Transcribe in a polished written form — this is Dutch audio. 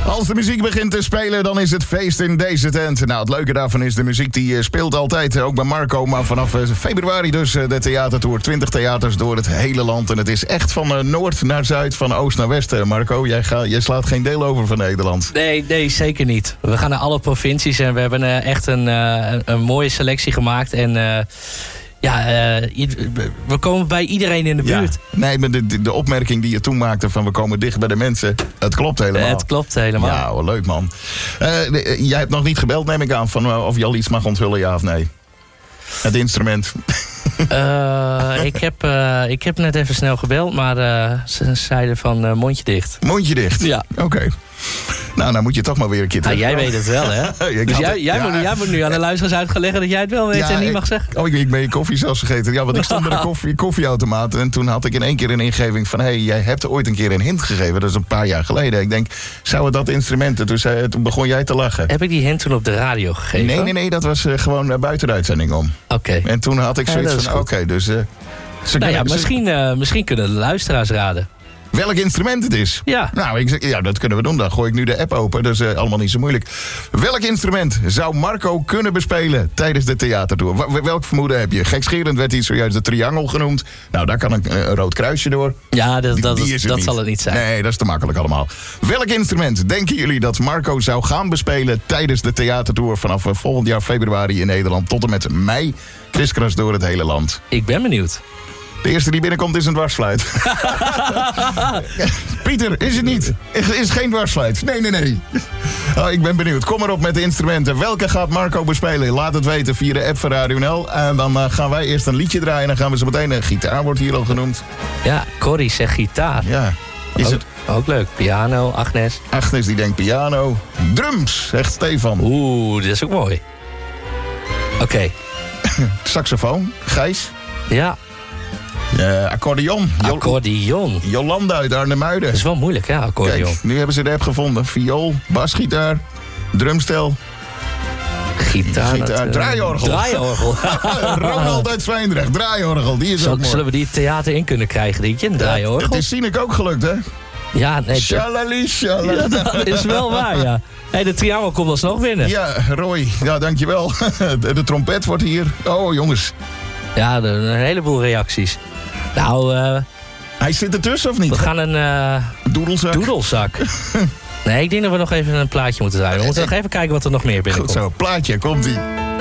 Als de muziek begint te spelen, dan is het feest in deze tent. Nou, het leuke daarvan is, de muziek die speelt altijd, ook bij Marco. Maar vanaf februari dus de theatertour. 20 theaters door het hele land. En het is echt van noord naar zuid, van oost naar west. Marco, jij slaat geen deel over van Nederland. Nee, zeker niet. We gaan naar alle provincies en we hebben echt een mooie selectie gemaakt. En we komen bij iedereen in de buurt. Ja. Nee, maar de opmerking die je toen maakte van we komen dicht bij de mensen, het klopt helemaal. Het klopt helemaal. Ja, wel leuk man. Jij hebt nog niet gebeld, neem ik aan, van of je al iets mag onthullen, ja of nee? Het instrument. Ik heb net even snel gebeld, maar ze zeiden van mondje dicht. Mondje dicht? Ja. Oké. Nou moet je toch maar weer een keer terug. Jij weet het wel, hè? Dus jij moet nu aan de luisteraars uitleggen dat jij het wel weet en niet mag zeggen. Ik ben je koffie zelfs vergeten. Ja, want ik stond bij de koffieautomaat en toen had ik in één keer een ingeving van jij hebt ooit een keer een hint gegeven. Dat is een paar jaar geleden. Ik denk, zou het dat instrument? Toen begon jij te lachen. Heb ik die hint toen op de radio gegeven? Nee, dat was gewoon buiten de uitzending om. Oké. En toen had ik zoiets van, oké, dus... misschien kunnen de luisteraars raden. Welk instrument het is? Ja. Nou, dat kunnen we doen. Dan gooi ik nu de app open. Dat is allemaal niet zo moeilijk. Welk instrument zou Marco kunnen bespelen tijdens de theatertour? Welk vermoeden heb je? Gekscherend werd hij zojuist de triangel genoemd. Nou, daar kan een rood kruisje door. Ja, dat zal het niet zijn. Nee, dat is te makkelijk allemaal. Welk instrument denken jullie dat Marco zou gaan bespelen tijdens de theatertour vanaf volgend jaar februari in Nederland tot en met mei? Kriskras door het hele land. Ik ben benieuwd. De eerste die binnenkomt is een dwarsfluit. Pieter, is het niet? Is geen dwarsfluit? Nee. Oh, ik ben benieuwd. Kom maar op met de instrumenten. Welke gaat Marco bespelen? Laat het weten via de app van Radio NL. En dan gaan wij eerst een liedje draaien. En dan gaan we zo meteen... Gitaar wordt hier al genoemd. Ja, Corrie zegt gitaar. Ja. Ook leuk. Piano, Agnes. Agnes die denkt piano. Drums, zegt Stefan. Oeh, dat is ook mooi. Oké. Saxofoon, Gijs. Ja. Accordeon. Accordeon. Jolanda uit Arnhem-Muiden. Dat is wel moeilijk, ja, accordeon. Kijk, nu hebben ze de app gevonden. Viool, basgitaar, drumstel. Gitaar. Draaiorgel. Ronald uit Zwijndrecht, draaiorgel. Die is ook mooi. Zullen we die theater in kunnen krijgen, denk je? Een draaiorgel? Dat is Sinek ook gelukt, hè? Ja, nee. Shalali. Ja, dat is wel waar, ja. Hey, de triangel komt alsnog binnen. Ja, Roy. Ja, dankjewel. De trompet wordt hier. Oh, jongens. Ja, een heleboel reacties. Nou, hij zit ertussen of niet? We gaan een... Doedelzak. Nee, ik denk dat we nog even een plaatje moeten draaien. We moeten nog even kijken wat er nog meer binnenkomt. Goed zo, plaatje, komt-ie.